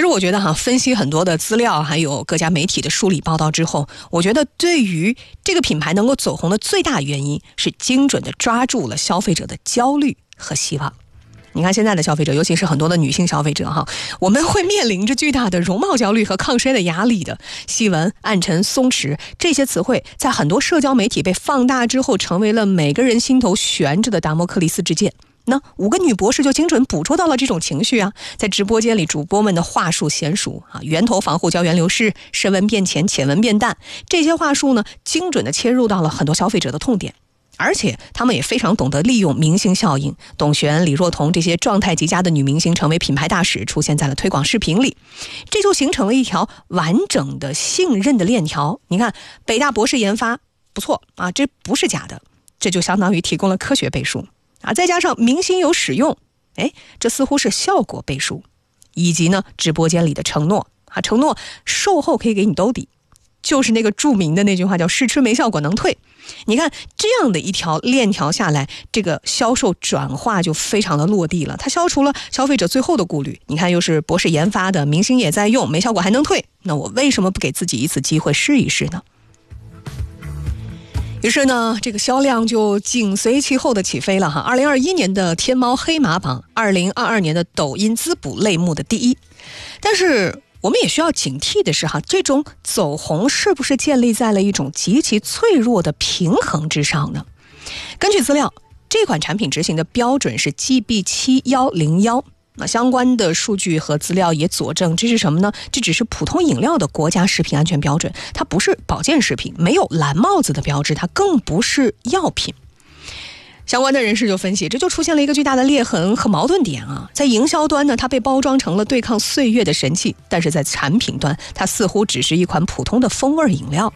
我觉得分析很多的资料还有各家媒体的梳理报道之后，我觉得对于这个品牌能够走红的最大原因是精准的抓住了消费者的焦虑和希望。你看现在的消费者，尤其是很多的女性消费者我们会面临着巨大的容貌焦虑和抗衰的压力的。细纹、暗沉、松弛这些词汇在很多社交媒体被放大之后，成为了每个人心头悬着的达摩克利斯之剑。那5个女博士就精准捕捉到了这种情绪在直播间里主播们的话术娴熟源头防护胶原流失、深纹变浅、浅纹变淡，这些话术呢精准的切入到了很多消费者的痛点。而且他们也非常懂得利用明星效应，董璇、李若彤这些状态极佳的女明星成为品牌大使，出现在了推广视频里，这就形成了一条完整的信任的链条。你看北大博士研发不错这不是假的，这就相当于提供了科学背书再加上明星有使用，这似乎是效果背书，以及呢直播间里的承诺承诺售后可以给你兜底，就是那个著名的那句话叫试吃没效果能退。你看这样的一条链条下来，这个销售转化就非常的落地了，它消除了消费者最后的顾虑。你看又是博士研发的，明星也在用，没效果还能退，那我为什么不给自己一次机会试一试呢？于是呢这个销量就紧随其后的起飞了2021年的天猫黑马榜，2022年的抖音滋补类目的第一。但是我们也需要警惕的是这种走红是不是建立在了一种极其脆弱的平衡之上呢？根据资料，这款产品执行的标准是 GB7101，那相关的数据和资料也佐证这是什么呢？这只是普通饮料的国家食品安全标准，它不是保健食品，没有蓝帽子的标志，它更不是药品。相关的人士就分析，这就出现了一个巨大的裂痕和矛盾点在营销端呢，它被包装成了对抗岁月的神器，但是在产品端，它似乎只是一款普通的风味饮料。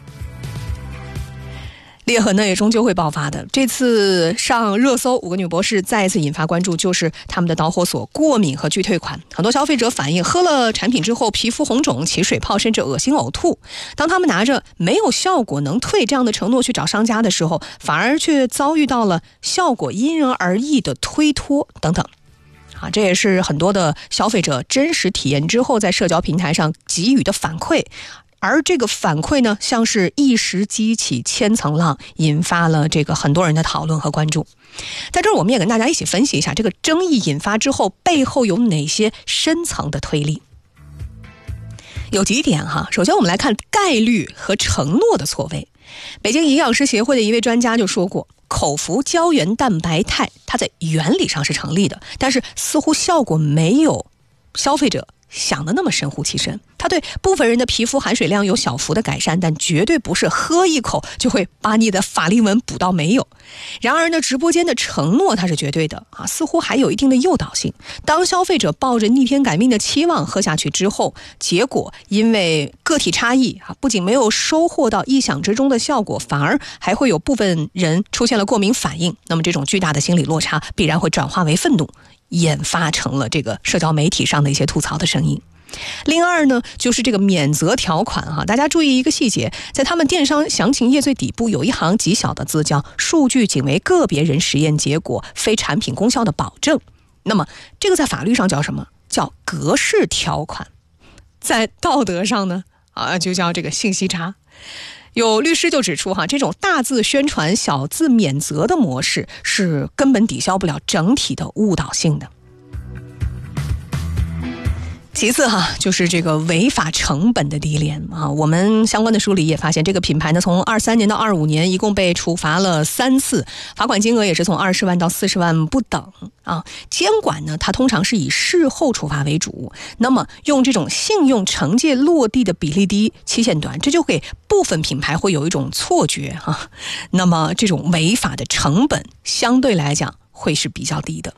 裂痕呢也终究会爆发的。这次上热搜5个女博士再一次引发关注，就是他们的导火索过敏和拒退款。很多消费者反映喝了产品之后皮肤红肿、起水泡，甚至恶心呕吐。当他们拿着没有效果能退这样的承诺去找商家的时候，反而却遭遇到了效果因人而异的推脱等等。这也是很多的消费者真实体验之后在社交平台上给予的反馈。而这个反馈呢，像是一石激起千层浪，引发了这个很多人的讨论和关注。在这儿我们也跟大家一起分析一下这个争议引发之后背后有哪些深层的推力。有几点首先我们来看概率和承诺的错位。北京营养师协会的一位专家就说过，口服胶原蛋白肽它在原理上是成立的，但是似乎效果没有消费者想的那么神乎其神。它对部分人的皮肤含水量有小幅的改善，但绝对不是喝一口就会把你的法令纹补到没有。然而呢，直播间的承诺它是绝对的似乎还有一定的诱导性。当消费者抱着逆天改命的期望喝下去之后，结果因为个体差异不仅没有收获到意想之中的效果，反而还会有部分人出现了过敏反应。那么这种巨大的心理落差必然会转化为愤怒，演发成了这个社交媒体上的一些吐槽的声音。另二呢，就是这个免责条款大家注意一个细节，在他们电商详情页最底部有一行极小的字叫数据仅为个别人实验结果，非产品功效的保证。那么这个在法律上叫什么？叫格式条款。在道德上呢就叫这个信息差。有律师就指出这种大字宣传小字免责的模式是根本抵消不了整体的误导性的。其次就是这个违法成本的低廉我们相关的梳理也发现，这个品牌呢从23年到25年一共被处罚了3次，罚款金额也是从20万到40万不等监管呢它通常是以事后处罚为主，那么用这种信用惩戒落地的比例低、期限短，这就给部分品牌会有一种错觉那么这种违法的成本相对来讲会是比较低的。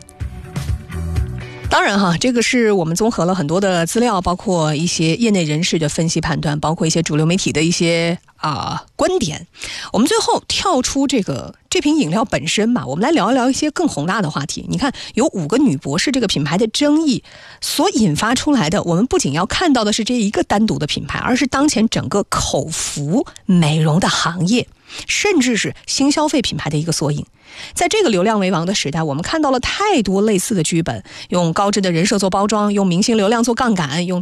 当然这个是我们综合了很多的资料，包括一些业内人士的分析判断，包括一些主流媒体的一些观点。我们最后跳出这瓶饮料本身吧，我们来聊一聊一些更宏大的话题。你看有5个女博士这个品牌的争议所引发出来的，我们不仅要看到的是这一个单独的品牌，而是当前整个口服美容的行业，甚至是新消费品牌的一个缩影。在这个流量为王的时代，我们看到了太多类似的剧本，用高质的人设做包装，用明星流量做杠杆，用